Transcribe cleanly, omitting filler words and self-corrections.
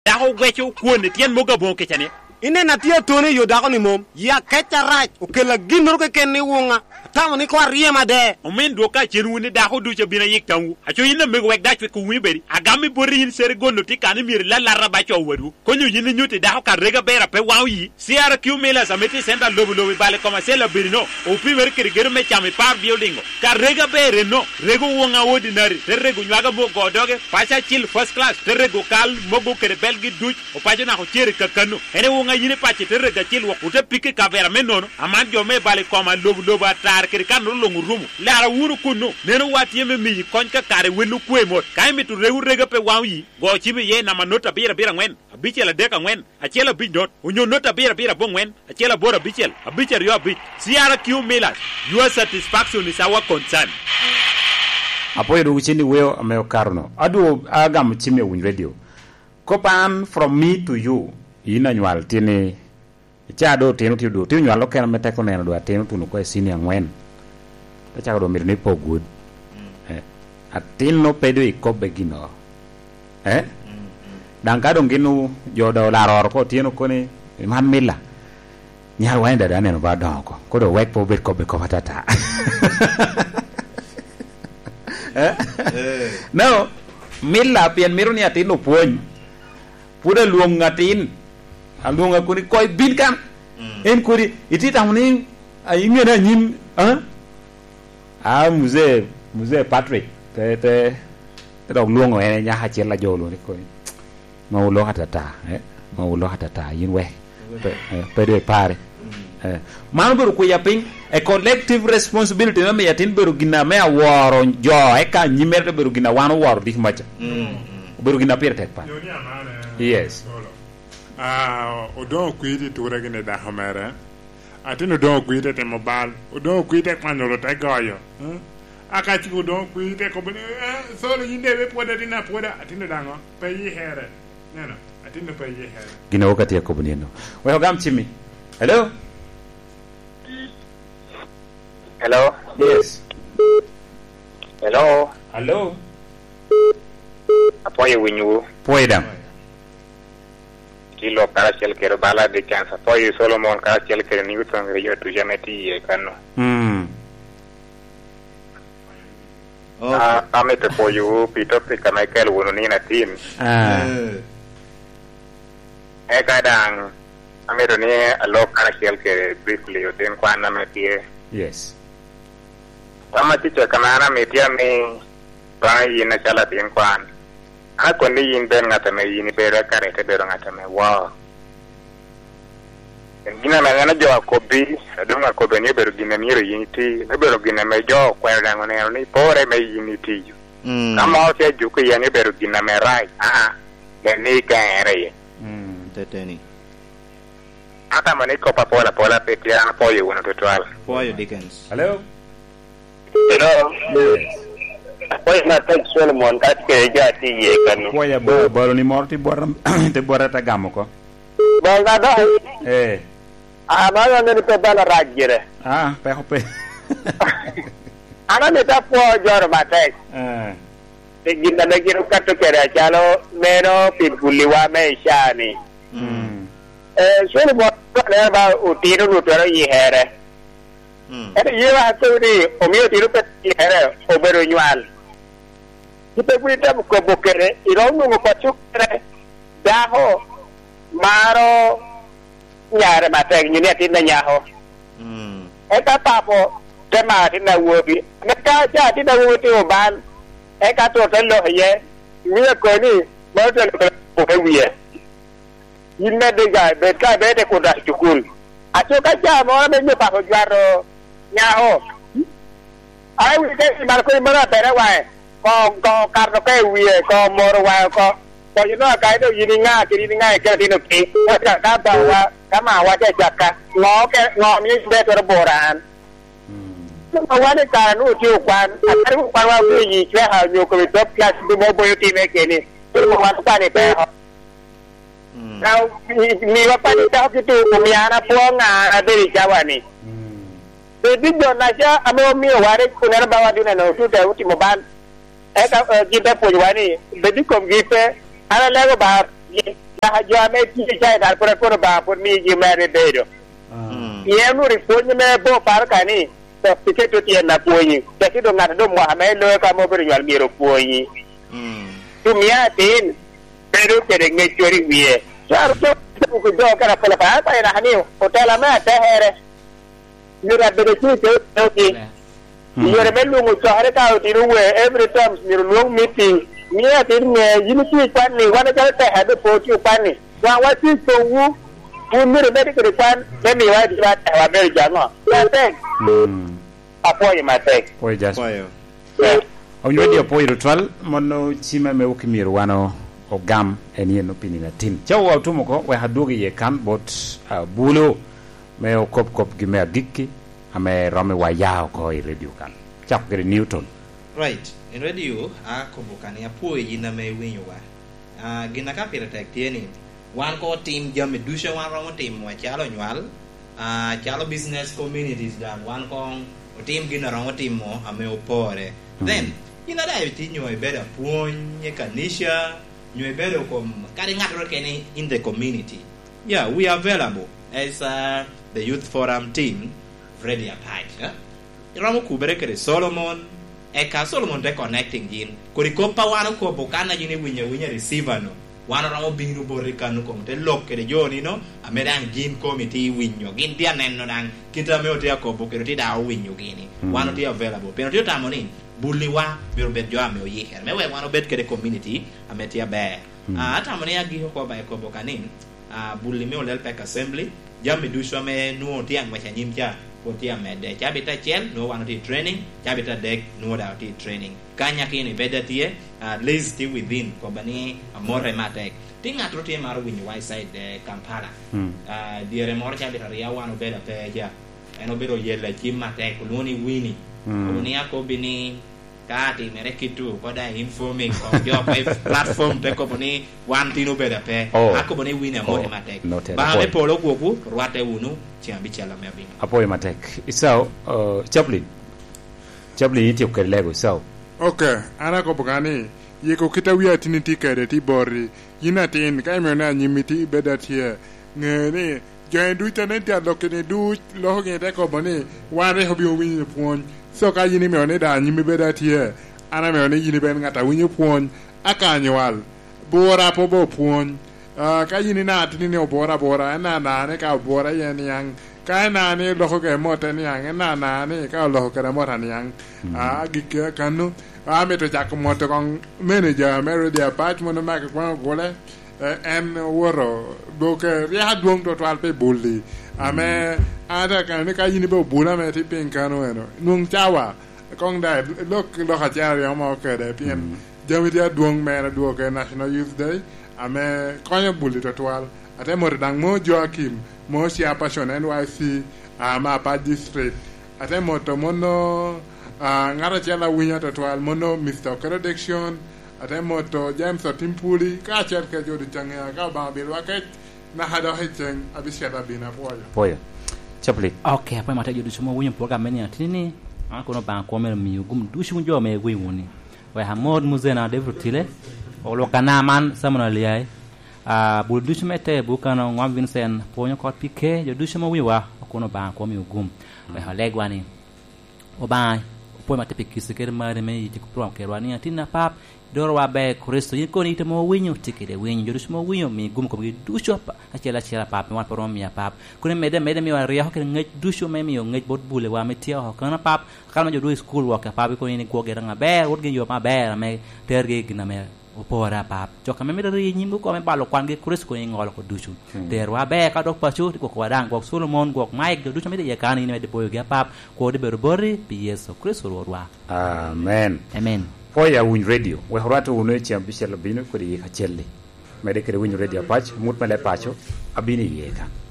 daho gwecho kuone tien moga bon kechane ine na tie tone yo dago ni mom ya kecha raj okela ginor ke ken ni wonga tawo ni kwa riema de omen do ka chenu ni daho du che bina yik tangu acho ina me wek da ku wi beri agami bori yin sere gono ti kan mir la la raba cho wadu ko nyu yin nyuti daho ka rega bera pe wawi siara kiu mela sameti senda lobu lobu bale commencer la berino o primer ke gere me chame par building ka rega bere no rego wonga ordinary te rego nyaga bo godoge pacha chill first class te rego kal mogo ke belgi duch o pacha na ko chere ka kanu ene wonga yine pacha te rega chill wo te pike ka vera me nono aman jo me bale koma lobu lobu atar ke kan lo ngurumu lara wuru kunu neno wati me mi konka kare wenu kwemo kai mi tu rega pe wawi go chibi ye na manota bira ngwen abichela deka ngwen achela bidot unyo nota bira bo ngwen achela bora bichel abicher yo bich siara kiu milas your satisfaction is our concern apoyo du chini weo ameo karno adu agam chime win radio kopan from me to you ina nywal tini cha do tinu tidu tinu nywal lokena meteko neno do atinu tunu ko senior ngwen ta cha do mir ni po good atino pedo ikobe gino dan ka do nginu jodo la ror ko tinu ko ni man mila nyar wanda da neno ba do ko do wek po bet ko be ko patata no mila pian miru ni atino puon puda luong ngatin alunga kuni koy bin kam en kuri iti tamni ayimye na nyim muse Patrick te dog luong ene nya ha chela jolo ni koy maulo hatata yinwe pe de pare man buru ku yaping a collective responsibility na me yatin buru gina me aworo jo e ka nyimer buru gina wano woro dik macha buru gina pere tek pa yes odon kuiti tura gine da hamara atino don kuite te mobile odon kuite kwanyolo te goyo akati odon kuite ko bene solo yinde be poda dina poda atino dango pe yi here neno atino pe yi here gina wakati ya ko buneno we hogam chimi hello yes hello apoyo winyu poedam kilo karachel kero bala de chance apoyo Solomon karachel kero ni utong reyo tu jameti e kanu ame te poyo pito pe Michael wono ni na team e kadang ame do ni alo karachel kero briefly o ten kwa na metie yes kama ticho kana metia me ba yina chala ten kwan ako ni yin ben ngata me yin bere kare te bero ngata me wow ngina na ngana jo akobi adunga ko benye bero gina miro yin ti ne bero gina me jo kwa dango ne ni pore me yin ti kama o se ju ko yin bero gina me rai ne ni ka ere teteni ata mane ko pola petia apoyo wono total poyo Dickens hello Poy na tek Solomon atke jati ye kanu. Poya bolo ni morti boram te borata gamo ko. Banga do. Ama ne pe bala rajire. Pe hope. Ana ne ta po jor matek. Te ginda ne giru katto kere chalo meno pitbuliwa me shani. Solomon ne ba utiro rutero yi here. Ere yewa turi omio tiru pe yi here obero nywal. Kita kuita ko bokere irongo mo pachukere daho maro nyare mateng nyini atinda nyaho eka papo tema atinda wobi meka ja atinda wobi oban eka to telo ye miya ko ni mo telo ko wiye yinne de ga be ka be de ko da chukul acho ka ja mo be nyo papo jaro nyaho ai wi ke mar ko mara tere wae ko karno ke wiye ko moro wa ko you know ka do yini nga ke dino ki ka ba wa kama wa jaka ngo mi be to boran ko wa ne ka nu ti kwan atari kwan wa yi chwe ha nyu ko do class do mo boyo ti me ke ni ko wa ta ne be now mi wa pa ni ta ki tu ko mi ana po nga adiri jawani Jadi Jonasia amo mi wari kunera bawa dina no tu da ultimo ban eka gibe po wani bedi kom gipe ala lego ba Jame China for ba for me you married bedo. Yenu report me bo parkani to ticket to tia na poyi. Taki do ngata do Mohammed lo ka mo beri wal miro poyi. Tu mia tin pero que de ngechori wie. Sar to ku do kana pala pa pa na hani hotel ma ta here. Yura bedo tu ti. Yura melu mu sahare ka tiru we every time niru long meeting. Mia tin me unity pan ni wana ka ta have photo pan ni. Wa ti so wu Miri medical pan, let me write that I very jano. Apoy my take. Poy just. On your radio poy ritual, mono chima me ukimir wano o gam and yen opinion at tin. Chow automoko, we had dogi ye can but bulo me o cop gimer dicki, a me rame waya ko radio can. Chap get Newton. Right. In radio, a kobokani a poy in a me win you are. Ginaka piratek tieni. One core team jam dusha one wrong team wa chalo nyual chalo business communities dan one kong team gina wrong team mo ame opore then ina da biti nyoy better puonye kanisha nyoy better kom kari ngat kene in the community. Yeah, we are available as the youth forum team ready apart ramo kubere kere Solomon eka Solomon de connecting jin korikopa wano ko bokana jini winya receiver no one of being Borican come to look at the journey, no? A medan gin committee win your gin dear Nanan, Kitamotia Cobo, Kirita win your guinea. One of the available. Penalty Tamonin, Bulliwa, will bet Jamio ye. Maybe one of bet the community, a metia bear. Tamonia Gihoko by Cobocanin, Bullimio Delpec Assembly, Jammy Dushame, no tiang with an imja, Potia med, Chabita Chel, no one of the training, Chabita deck, no doubt the training. Kanyakin better tier, lazy still within Kobani, a more rematic. Think at Rotim are win white side Kampala. The remorcha betaria one better pair, and obero yell Jim Matek, Luni Winnie, Uniaco Bini, Kati, Mereki too, but I informing of your platform, Tekoboni, one Tino better pair, Akoboni win a more rematic. Bale Polo Goku, Rate Unu, Chiambichala Mabin. Apoy Matek. So, Chaplin. Chaplin, it took a Lego, so. Okay, ana ko bogani ye ko kita wi atiniti kede ti bori yina tin kai me na nyimiti bedat here ngene join du tane ta lokene du lo ngene ko boni ware hobi wi pon so ka yini me ne da nyimi bedat here ana me ne yini ben ngata wi pon aka nyawal bora po bo pon ka yini na tin ne bora na ne ka bora yen yang ka na ne lo ko ke mota ni yang na ne ka lo ko ra mota ni yang gike kanu to jack moto con manager married the apartment ma ko gole en woro donc ya duong to twal pe bulli ame ada kan ka yini bo bula me ti pen kanu eno nung chawa kong da lok lo ha jari mo ke de pien jawi dia duong me na duo ke National Youth Day ame konya bulli to twal ate mo dang mo Joakim mo si passion NYC ma pa district ate mo to mono ngara chala winya to twal mono Mr. Correction ate moto James Timpuli ka cher ke jodi changya ka ba bil waket na hada hiteng abishara bina poyo Chaplin. Okay, apa mata jodi semua winya program ni atini ako no ba ko mer mi gum du shi njo me gwi woni wa hamod muzena devrutile o lokana man samana liai bul du mete bukana ngam Vincent ponyo ko pike jo du semua wiwa ko no ba ko mi gum wa halegwani o ba po mate pikisi ker mare me yiti pro ke rwani atina pap doro wa be Kristo yiko ni temo winyo tikide winyo jodu smo winyo mi gum ko bi dusho pa achela pap mi wan porom mi pap kune mede mi wa riya hoken ngej dusho me mi yo ngej bot bule wa me tiyo hokana pap kala ma jodu school work pap ko ni go geranga be wot ge yo ma be me terge gina me opora pap joka me ri nyimbu ko me balo kwan ge Kristo ko ngol ko dusho terwa be ka dok pachu ko wadang ko Solomon ko Mike dusho me de yakani ni me de boyo ge pap ko de berbori bi Yesu Kristo rwa amen Poya win radio we horato uno chiambisha labino ko di kachelle mede kere win radio patch mut male pacho abini yeka